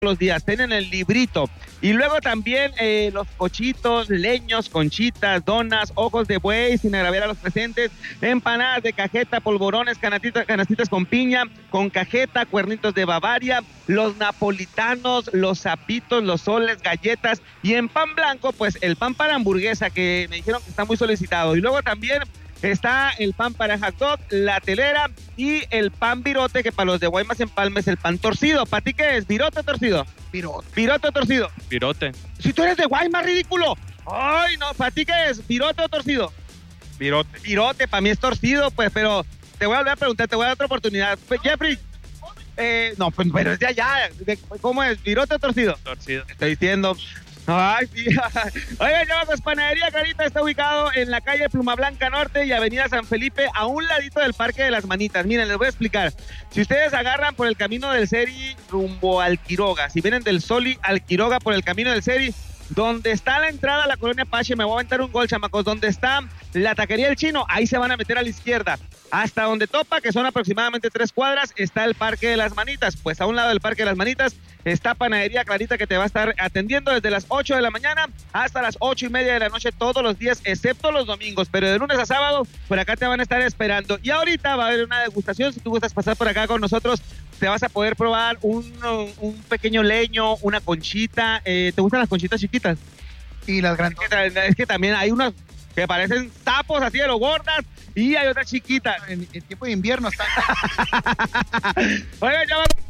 los días, tienen el librito. Y luego también los cochitos, leños, conchitas, donas, ojos de buey, sin agraviar a los presentes, empanadas de cajeta, polvorones, canastitas con piña, con cajeta, cuernitos de Bavaria, los napolitanos, los zapitos, los soles, galletas, y en pan blanco, pues el pan para hamburguesa, que me dijeron que está muy solicitado. Y luego también está el pan para hot dog, la telera y el pan virote, que para los de Guaymas Empalme es el pan torcido. ¿Para ti qué es? ¿Virote o torcido? ¿Virote o torcido? Virote. Si tú eres de Guaymas, ridículo. Ay, no, ¿para ti qué es? ¿Virote o torcido? Virote. Virote, para mí es torcido, pues, pero te voy a volver a preguntar, te voy a dar otra oportunidad. Jeffrey, no, pues, pero es de allá. ¿Cómo es? ¿Virote o torcido? Torcido. Estoy diciendo. Ay, sí. Oigan, Chavacos, Panadería Clarita está ubicado en la calle Pluma Blanca Norte y Avenida San Felipe, a un ladito del Parque de las Manitas. Miren, les voy a explicar. Si ustedes agarran por el camino del Seri rumbo al Quiroga, si vienen del Soli al Quiroga por el camino del Seri, donde está la entrada a la colonia Apache, me voy a aventar un gol, chamacos, donde está la taquería El Chino, ahí se van a meter a la izquierda. Hasta donde topa, que son aproximadamente 3 cuadras, está el Parque de las Manitas. Pues a un lado del Parque de las Manitas está Panadería Clarita, que te va a estar atendiendo desde las 8 de la mañana hasta las 8:30 de la noche todos los días, excepto los domingos. Pero de lunes a sábado, por acá te van a estar esperando. Y ahorita va a haber una degustación. Si tú gustas pasar por acá con nosotros, te vas a poder probar un pequeño leño, una conchita. ¿Te gustan las conchitas chiquitas? Y las grandes. Es que también hay unas que parecen sapos así de lo gordas, y hay otras chiquitas. En tiempo de invierno están. Oigan, ya vamos.